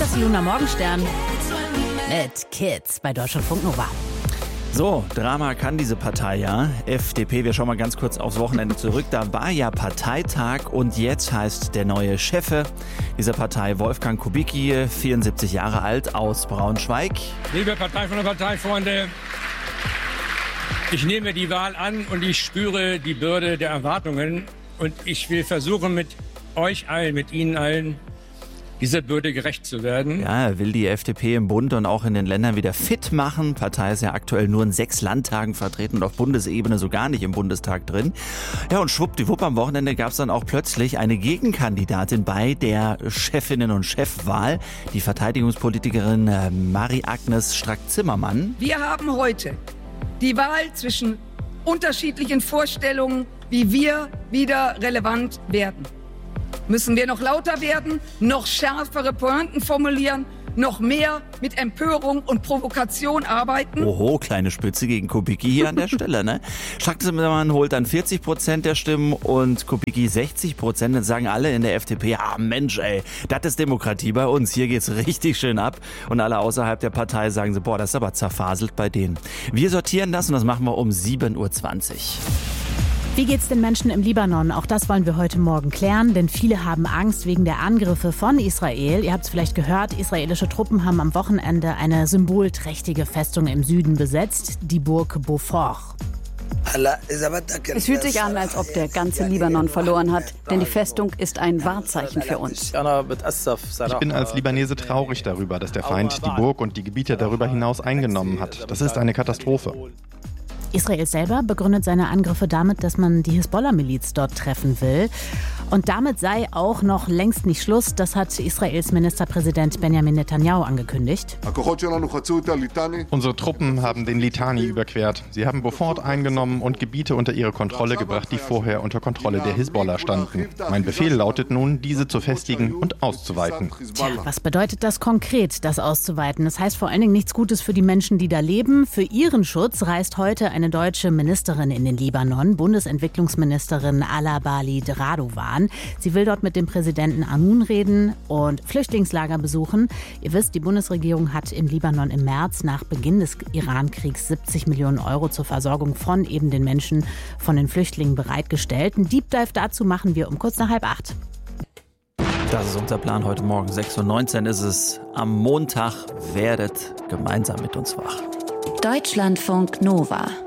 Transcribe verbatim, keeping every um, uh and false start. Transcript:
das Lunar Morgenstern mit Kids bei Deutschlandfunk Nova. So, Drama kann diese Partei ja. F D P, wir schauen mal ganz kurz aufs Wochenende zurück. Da war ja Parteitag und jetzt heißt der neue Chef dieser Partei Wolfgang Kubicki, vierundsiebzig Jahre alt, aus Braunschweig. Liebe Partei von der Parteifreunde, ich nehme die Wahl an und ich spüre die Bürde der Erwartungen und ich will versuchen, mit euch allen, mit Ihnen allen, dieser Bürde gerecht zu werden. Ja, er will die F D P im Bund und auch in den Ländern wieder fit machen. Die Partei ist ja aktuell nur in sechs Landtagen vertreten und auf Bundesebene so gar nicht im Bundestag drin. Ja, und schwuppdiwupp am Wochenende gab es dann auch plötzlich eine Gegenkandidatin bei der Chefinnen- und Chefwahl, die Verteidigungspolitikerin Marie-Agnes Strack-Zimmermann. Wir haben heute die Wahl zwischen unterschiedlichen Vorstellungen, wie wir wieder relevant werden. Müssen wir noch lauter werden, noch schärfere Pointen formulieren, noch mehr mit Empörung und Provokation arbeiten? Oho, kleine Spitze gegen Kubicki hier an der Stelle, ne? Strack-Zimmermann holt dann vierzig Prozent der Stimmen und Kubicki sechzig Prozent. Dann sagen alle in der F D P, ja Mensch ey, das ist Demokratie bei uns, hier geht's richtig schön ab. Und alle außerhalb der Partei sagen sie, boah, das ist aber zerfaselt bei denen. Wir sortieren das und das machen wir um sieben Uhr zwanzig. Wie geht's den Menschen im Libanon? Auch das wollen wir heute Morgen klären, denn viele haben Angst wegen der Angriffe von Israel. Ihr habt es vielleicht gehört, israelische Truppen haben am Wochenende eine symbolträchtige Festung im Süden besetzt, die Burg Beaufort. Es fühlt sich an, als ob der ganze Libanon verloren hat, denn die Festung ist ein Wahrzeichen für uns. Ich bin als Libanese traurig darüber, dass der Feind die Burg und die Gebiete darüber hinaus eingenommen hat. Das ist eine Katastrophe. Israel selber begründet seine Angriffe damit, dass man die Hisbollah-Miliz dort treffen will. Und damit sei auch noch längst nicht Schluss. Das hat Israels Ministerpräsident Benjamin Netanyahu angekündigt. Unsere Truppen haben den Litani überquert. Sie haben Beaufort eingenommen und Gebiete unter ihre Kontrolle gebracht, die vorher unter Kontrolle der Hisbollah standen. Mein Befehl lautet nun, diese zu festigen und auszuweiten. Tja, was bedeutet das konkret, das auszuweiten? Das heißt vor allen Dingen nichts Gutes für die Menschen, die da leben. Für ihren Schutz reist heute eine deutsche Ministerin in den Libanon, Bundesentwicklungsministerin Ala Balid Radovan. Sie will dort mit dem Präsidenten Aoun reden und Flüchtlingslager besuchen. Ihr wisst, die Bundesregierung hat im Libanon im März nach Beginn des Iran-Kriegs siebzig Millionen Euro zur Versorgung von eben den Menschen, von den Flüchtlingen bereitgestellt. Ein Deep Dive dazu machen wir um kurz nach halb acht. Das ist unser Plan heute Morgen. sechs Uhr neunzehn ist es am Montag. Werdet gemeinsam mit uns wach. Deutschlandfunk Nova.